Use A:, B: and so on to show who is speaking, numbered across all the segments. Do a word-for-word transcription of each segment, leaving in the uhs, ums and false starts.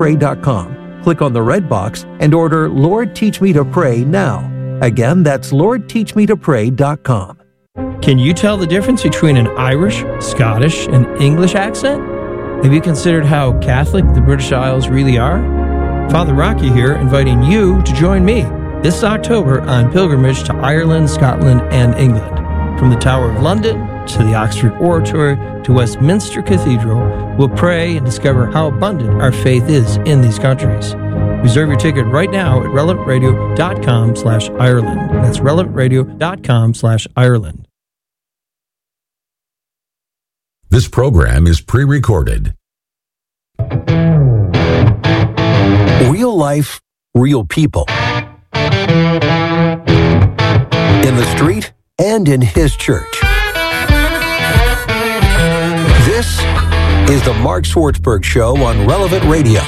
A: pray dot com. Click on the red box and order Lord Teach Me to Pray now. Again, that's lord teach me to pray dot com.
B: Can you tell the difference between an Irish, Scottish, and English accent? Have you considered how Catholic the British Isles really are? Father Rocky here, inviting you to join me this October on pilgrimage to Ireland, Scotland, and England. From the Tower of London to the Oxford Oratory to Westminster Cathedral, we'll pray and discover how abundant our faith is in these countries. Reserve your ticket right now at relevant radio dot com slash Ireland. That's relevant radio dot com slash Ireland.
C: This program is pre-recorded.
A: Real life, real people. In the street and in his church. This is the Mark Swartzberg Show on Relevant Radio.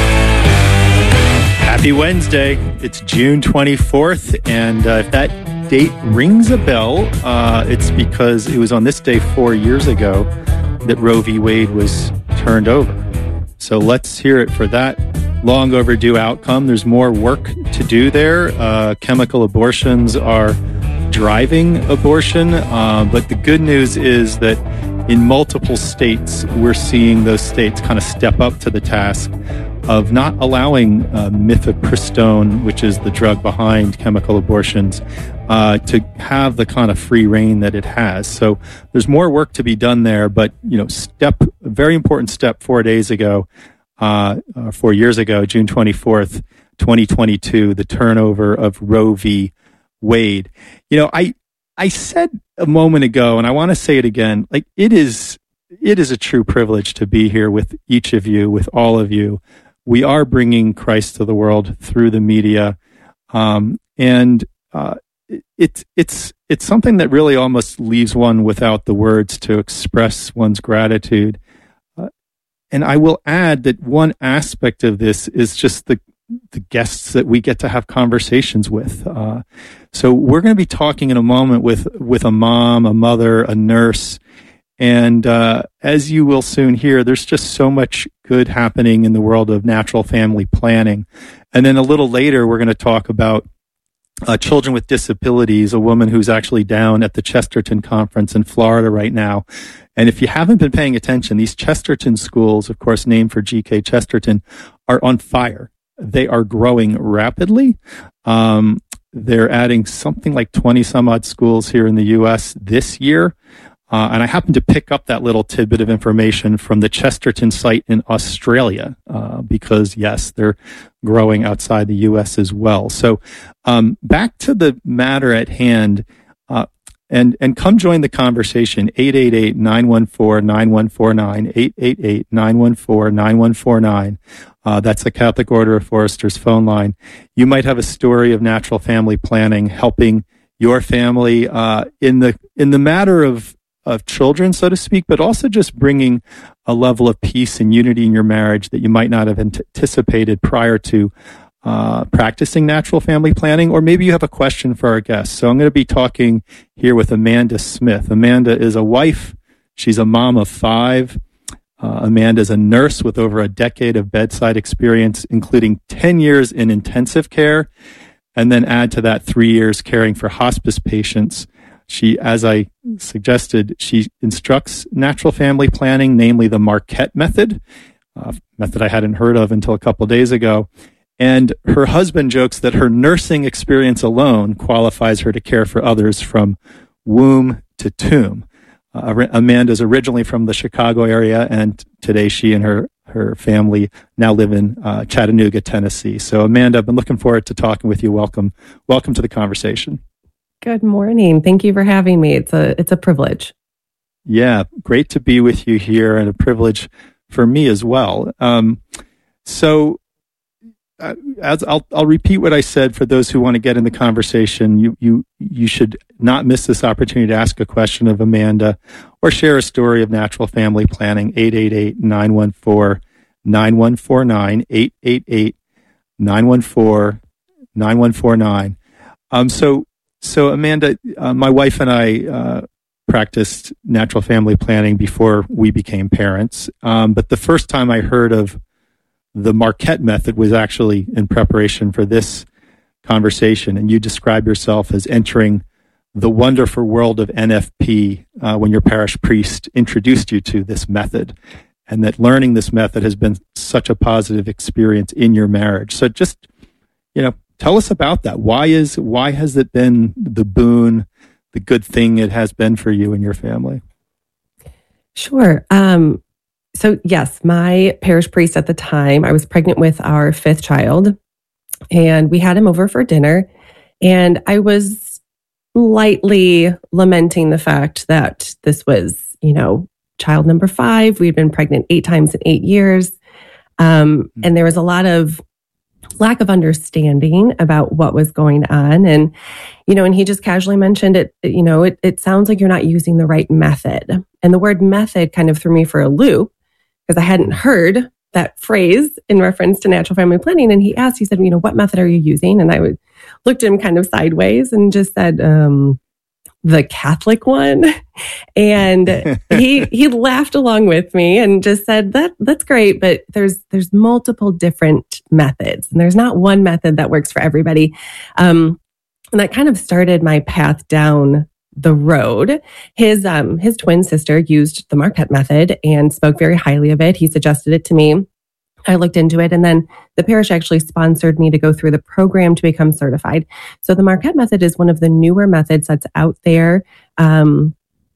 D: Happy Wednesday. It's June twenty-fourth, and uh, if that date rings a bell, uh, it's because it was on this day four years ago that Roe v. Wade was turned over. So let's hear it for that long overdue outcome. There's more work to do there. Uh, chemical abortions are driving abortion, uh, but the good news is that in multiple states, we're seeing those states kind of step up to the task of not allowing uh, mifepristone, which is the drug behind chemical abortions, uh, to have the kind of free reign that it has. So there's more work to be done there, but you know, step a very important step four days ago, uh, uh, four years ago, June twenty-fourth, twenty twenty-two, the turnover of Roe v. Wade. You know, I I said a moment ago, and I want to say it again, like it is it is a true privilege to be here with each of you, with all of you. We are bringing Christ to the world through the media, um, and uh, it's it's it's something that really almost leaves one without the words to express one's gratitude. Uh, and I will add that one aspect of this is just the the guests that we get to have conversations with. Uh, so we're going to be talking in a moment with with a mom, a mother, a nurse. And uh, as you will soon hear, there's just so much good happening in the world of natural family planning. And then a little later, we're going to talk about uh, children with disabilities, a woman who's actually down at the Chesterton Conference in Florida right now. And if you haven't been paying attention, these Chesterton schools, of course, named for G K Chesterton, are on fire. They are growing rapidly. Um, they're adding something like twenty some odd schools here in the U S this year. Uh, and I happened to pick up that little tidbit of information from the Chesterton site in Australia, uh, because yes, they're growing outside the U S as well. So, um, back to the matter at hand, uh, and, and come join the conversation, eight eight eight, nine one four, nine one four nine, eight eight eight, nine one four, nine one four nine. Uh, that's the Catholic Order of Foresters phone line. You might have a story of natural family planning helping your family, uh, in the, in the matter of, of children, so to speak, but also just bringing a level of peace and unity in your marriage that you might not have anticipated prior to uh, practicing natural family planning. Or maybe you have a question for our guests. So I'm going to be talking here with Amanda Smith. Amanda is a wife. She's a mom of five. Uh, Amanda is a nurse with over a decade of bedside experience, including ten years in intensive care, and then add to that three years caring for hospice patients. She, as I suggested, she instructs natural family planning, namely the Marquette method, a method I hadn't heard of until a couple of days ago. And her husband jokes that her nursing experience alone qualifies her to care for others from womb to tomb. Uh, Amanda's originally from the Chicago area, and today she and her, her family now live in uh, Chattanooga, Tennessee. So, Amanda, I've been looking forward to talking with you. Welcome, welcome to the conversation.
E: Good morning. Thank you for having me. It's a it's a privilege.
D: Yeah, great to be with you here, and a privilege for me as well. Um, so, uh, as I'll I'll repeat what I said for those who want to get in the conversation. You you you should not miss this opportunity to ask a question of Amanda or share a story of natural family planning. eight eight eight, nine one four, nine one four nine, eight eight eight, nine one four, nine one four nine. Um, so. So, Amanda, uh, my wife and I uh, practiced natural family planning before we became parents. Um, but the first time I heard of the Marquette method was actually in preparation for this conversation, and you describe yourself as entering the wonderful world of N F P uh, when your parish priest introduced you to this method, and that learning this method has been such a positive experience in your marriage. So just, you know, tell us about that. Why is why has it been the boon, the good thing it has been for you and your family?
E: Sure. Um, so yes, my parish priest at the time, I was pregnant with our fifth child, and we had him over for dinner, and I was lightly lamenting the fact that this was, you know, child number five. We'd been pregnant eight times in eight years. Um, and there was a lot of lack of understanding about what was going on. And, you know, and he just casually mentioned it, you know, it, it sounds like you're not using the right method. And the word method kind of threw me for a loop because I hadn't heard that phrase in reference to natural family planning. And he asked, he said, you know, what method are you using? And I would, looked at him kind of sideways and just said, um, the Catholic one. And he he laughed along with me and just said, that that's great, but there's there's multiple different methods, and there's not one method that works for everybody. Um, and that kind of started my path down the road. His um his twin sister used the Marquette method and spoke very highly of it. He suggested it to me. I looked into it, and then the parish actually sponsored me to go through the program to become certified. So the Marquette method is one of the newer methods that's out there. Um,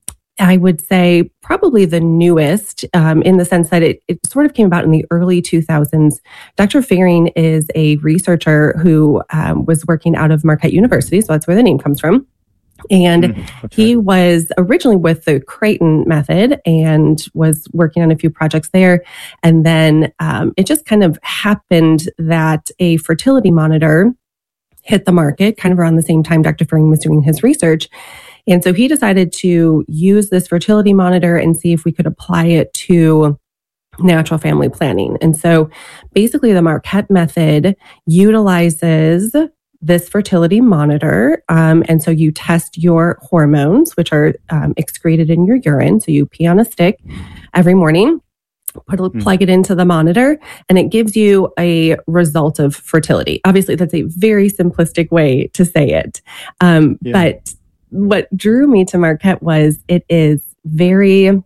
E: I would say probably the newest um, in the sense that it, it sort of came about in the early two thousands. Doctor Faring is a researcher who um, was working out of Marquette University, so that's where the name comes from. And mm, okay. He was originally with the Creighton method and was working on a few projects there. And then um, it just kind of happened that a fertility monitor hit the market kind of around the same time Doctor Faring was doing his research. And so he decided to use this fertility monitor and see if we could apply it to natural family planning. And so basically the Marquette method utilizes this fertility monitor. Um, and so you test your hormones, which are um, excreted in your urine. So you pee on a stick every morning, put a, mm. plug it into the monitor, and it gives you a result of fertility. Obviously, that's a very simplistic way to say it. Um, yeah. But what drew me to Marquette was it is very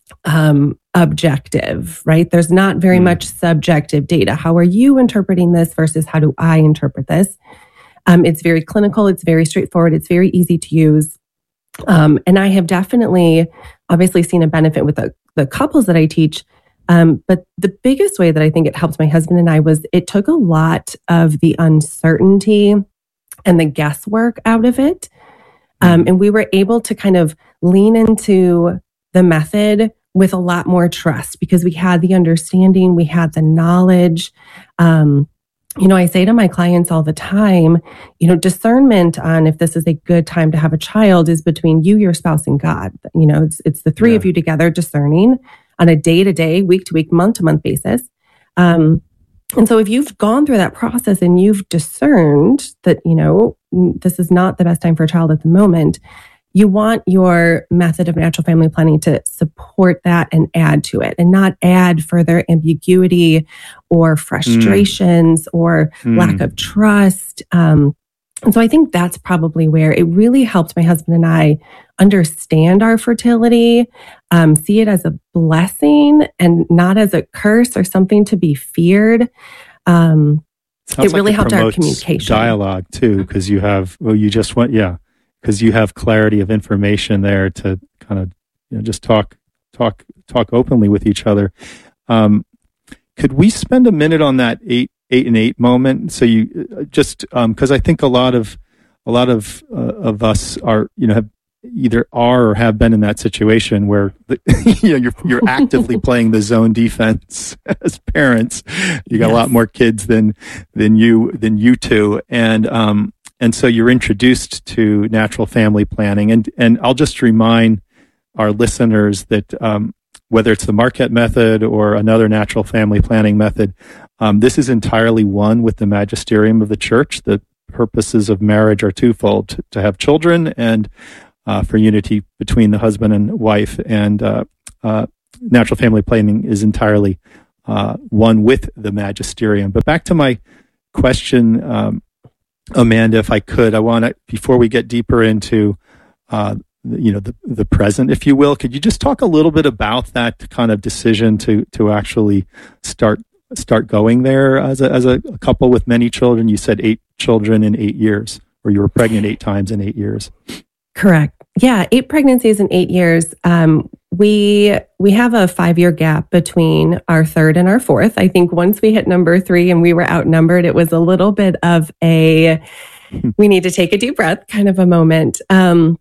E: um, objective, right? There's not very mm. much subjective data. How are you interpreting this versus how do I interpret this? Um, it's very clinical. It's very straightforward. It's very easy to use. Um, and I have definitely, obviously, seen a benefit with the, the couples that I teach. Um, but the biggest way that I think it helped my husband and I was it took a lot of the uncertainty and the guesswork out of it. Um, and we were able to kind of lean into the method with a lot more trust because we had the understanding, we had the knowledge. Um, You know, I say to my clients all the time, you know, discernment on if this is a good time to have a child is between you, your spouse, and God. You know, it's it's the three yeah. of you together discerning on a day-to-day, week-to-week, month-to-month basis. Um, and so if you've gone through that process and you've discerned that, you know, this is not the best time for a child at the moment, you want your method of natural family planning to support that and add to it and not add further ambiguity or frustrations mm. or mm. lack of trust. Um, and so I think that's probably where it really helped my husband and I understand our fertility, um, see it as a blessing and not as a curse or something to be feared. Um, it really
D: like it
E: helped our communication.
D: Dialogue too, because you have, well, you just went, yeah. because you have clarity of information there to kind of, you know, just talk, talk, talk openly with each other. Um, could we spend a minute on that eight, eight and eight moment? So you just, um, cause I think a lot of, a lot of, uh, of us are, you know, have either are or have been in that situation where, the, you know, you're, you're actively playing the zone defense as parents. You got yes. a lot more kids than, than you, than you two. And, um, And so you're introduced to natural family planning. And, and I'll just remind our listeners that um, whether it's the Marquette method or another natural family planning method, um, this is entirely one with the magisterium of the church. The purposes of marriage are twofold, to, to have children and uh, for unity between the husband and wife. And uh, uh, natural family planning is entirely uh, one with the magisterium. But back to my question, um, Amanda, if I could, I want to, before we get deeper into, uh, you know, the, the present, if you will, could you just talk a little bit about that kind of decision to, to actually start, start going there as a, as a couple with many children? You said eight children in eight years, or you were pregnant eight times in eight years.
E: Correct. Yeah. Eight pregnancies in eight years. Um, we, we have a five year gap between our third and our fourth. I think once we hit number three and we were outnumbered, it was a little bit of a, we need to take a deep breath kind of a moment. Um,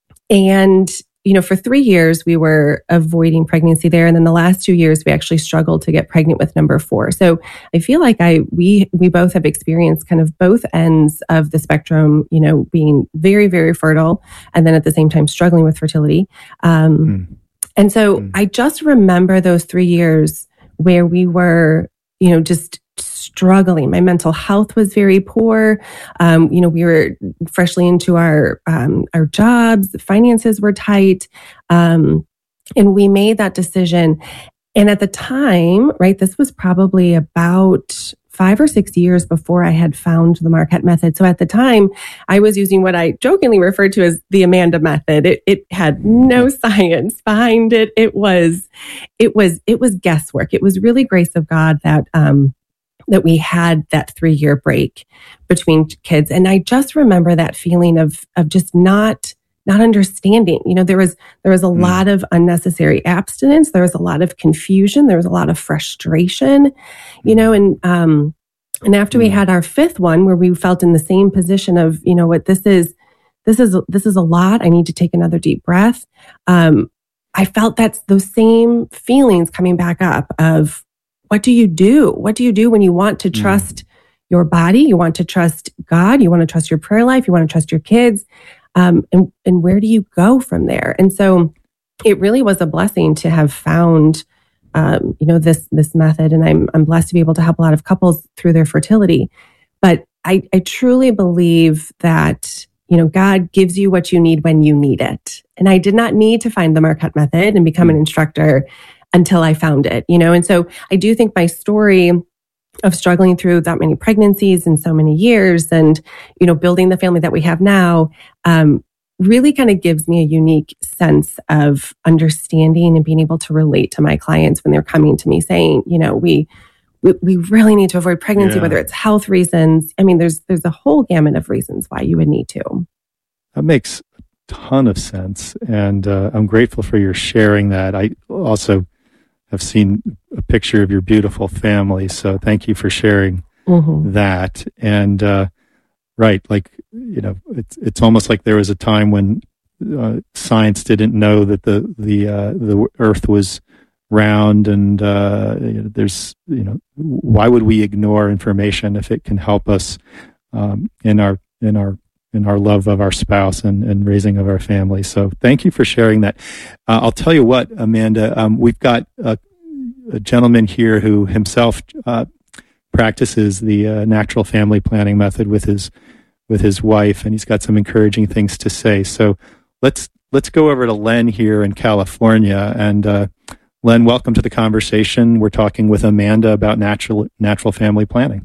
E: and, you know, for three years we were avoiding pregnancy there. And then the last two years we actually struggled to get pregnant with number four. So I feel like I, we, we both have experienced kind of both ends of the spectrum, you know, being very, very fertile and then at the same time struggling with fertility. Um, mm. And so mm. I just remember those three years where we were, you know, just struggling. My mental health was very poor. Um, you know, we were freshly into our um, our jobs. Finances were tight, um, and we made that decision. And at the time, right, this was probably about five or six years before I had found the Marquette method. So at the time, I was using what I jokingly referred to as the Amanda method. It, it had no science behind it. It was, it was, it was guesswork. It was really grace of God that, um, that we had that three year break between kids. And I just remember that feeling of, of just not, not understanding. You know, there was, there was a mm. lot of unnecessary abstinence. There was a lot of confusion. There was a lot of frustration, you know, and, um, and after mm. we had our fifth one where we felt in the same position of, you know what, this is, this is, this is a lot. I need to take another deep breath. Um, I felt that's those same feelings coming back up of, what do you do? What do you do when you want to trust mm. your body? You want to trust God. You want to trust your prayer life. You want to trust your kids. Um, and, and where do you go from there? And so it really was a blessing to have found, um, you know, this, this method. And I'm, I'm blessed to be able to help a lot of couples through their fertility. But I, I truly believe that, you know, God gives you what you need when you need it. And I did not need to find the Marquette method and become an instructor until I found it, you know? And so I do think my story of struggling through that many pregnancies in so many years and, you know, building the family that we have now, um, really kind of gives me a unique sense of understanding and being able to relate to my clients when they're coming to me saying, you know, we, we, we really need to avoid pregnancy, yeah. whether it's health reasons. I mean, there's, there's a whole gamut of reasons why you would need to.
D: That makes a ton of sense. And, uh, I'm grateful for your sharing that. I also I've seen a picture of your beautiful family, so thank you for sharing mm-hmm. that. And uh, right, like you know, it's it's almost like there was a time when uh, science didn't know that the the uh, the Earth was round, and uh, you know, there's you know, why would we ignore information if it can help us um, in our in our in our love of our spouse and, and raising of our family. So thank you for sharing that. Uh, I'll tell you what, Amanda, um, we've got a, a gentleman here who himself uh, practices the uh, natural family planning method with his with his wife, and he's got some encouraging things to say. So let's let's go over to Len here in California. And uh, Len, welcome to the conversation. We're talking with Amanda about natural natural family planning.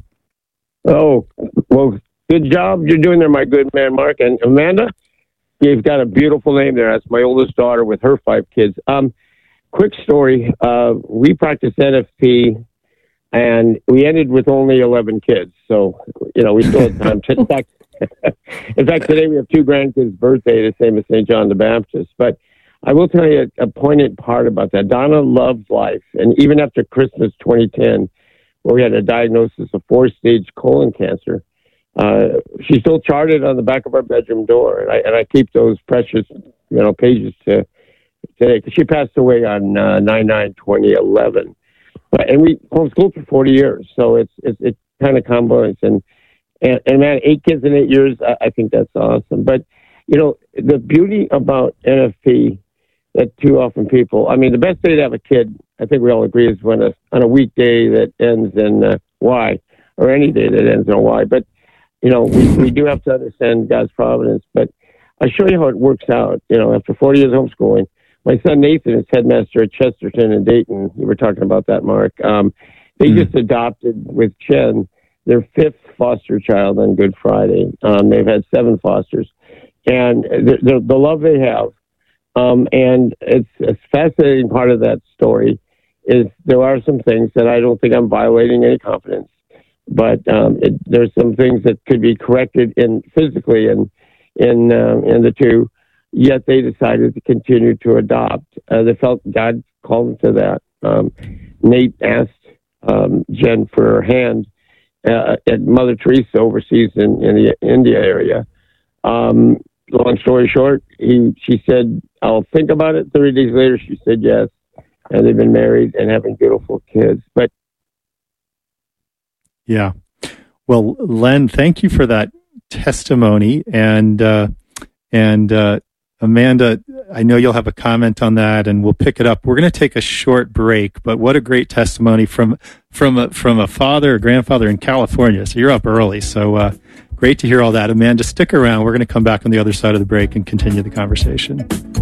F: Oh, well, good job you're doing there, my good man, Mark. And Amanda, you've got a beautiful name there. That's my oldest daughter with her five kids. Um, quick story. Uh, we practiced N F P, and we ended with only eleven kids. So, you know, we still had time. In fact, in fact, today we have two grandkids' birthday, the same as Saint John the Baptist. But I will tell you a, a poignant part about that. Donna loved life. And even after Christmas twenty ten, where we had a diagnosis of four-stage colon cancer, Uh, she still charted on the back of our bedroom door, and I and I keep those precious, you know, pages to today. Because she passed away on uh, nine nine twenty eleven, but and we homeschooled for forty years, so it's it's it's kind of combines and, and and man, eight kids in eight years, I, I think that's awesome. But you know, the beauty about N F P that too often people, I mean, the best day to have a kid, I think we all agree, is when a on a weekday that ends in uh, Y, or any day that ends in a Y, but you know, we, we do have to understand God's providence, but I'll show you how it works out. You know, after forty years of homeschooling, my son Nathan is headmaster at Chesterton in Dayton. You were talking about that, Mark. Um, they mm. just adopted with Jen their fifth foster child on Good Friday. Um, they've had seven fosters, and the, the, the love they have. Um, and it's a fascinating part of that story is there are some things that I don't think I'm violating any confidence, but um, it, there's some things that could be corrected in physically in in uh, in the two. Yet they decided to continue to adopt. Uh, they felt God called them to that. Um, Nate asked um, Jen for her hand uh, at Mother Teresa overseas in, in the India area. Um, long story short, he she said, "I'll think about it." thirty days later, she said yes, and they've been married and having beautiful kids. But
D: yeah, well, Len, thank you for that testimony, and uh, and. Uh, Amanda, I know you'll have a comment on that, and we'll pick it up. We're going to take a short break, but what a great testimony from from a, from a father, a grandfather in California. So you're up early. So uh, great to hear all that. Amanda, stick around. We're going to come back on the other side of the break and continue the conversation.